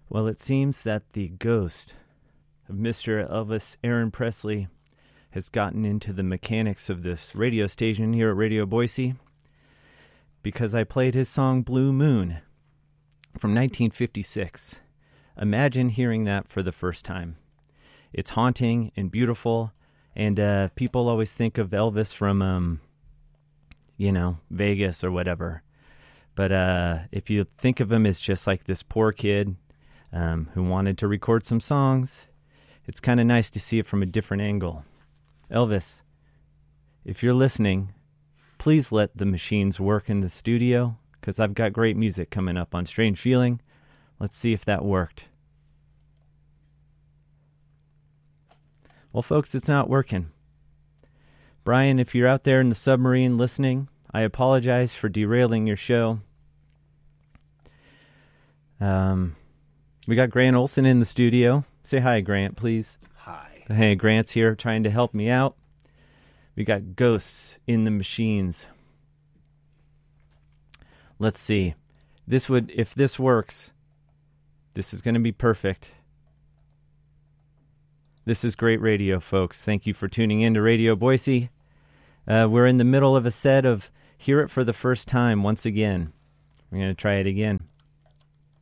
Well, it seems that the ghost of Mr. Elvis Aaron Presley has gotten into the mechanics of this radio station here at Radio Boise because I played his song Blue Moon from 1956. Imagine hearing that for the first time. It's haunting and beautiful, and people always think of Elvis from, Vegas or whatever. But if you think of him as just like this poor kid who wanted to record some songs, it's kind of nice to see it from a different angle. Elvis, if you're listening, please let the machines work in the studio, because I've got great music coming up on Strange Feeling. Let's see if that worked. Well, folks, it's not working. Brian, if you're out there in the submarine listening, I apologize for derailing your show. We got Grant Olson in the studio. Say hi, Grant, please. Hi. Hey, Grant's here trying to help me out. We got ghosts in the machines. Let's see. If this works, this is going to be perfect. This is great radio, folks. Thank you for tuning in to Radio Boise. We're in the middle of a set of Hear It for the First Time once again. We're going to try it again.